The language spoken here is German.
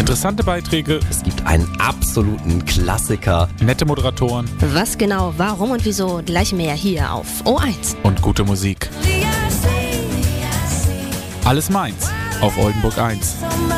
Interessante Beiträge, Es gibt einen absoluten Klassiker. nette Moderatoren Was genau, warum und wieso, gleich mehr hier auf O1. und gute Musik. Alles meins auf Oldenburg 1.